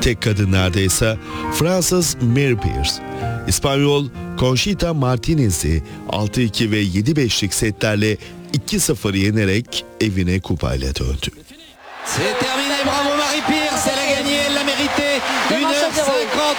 Tek kadınlarda ise Fransız Mary Pierce, İspanyol Conchita Martinez'i 6-2 ve 7-5'lik setlerle 2-0 yenerek evine kupayla döndü. C'est terminé, bravo Marie Pierce, elle a gagné, elle l'a mérité. 1h50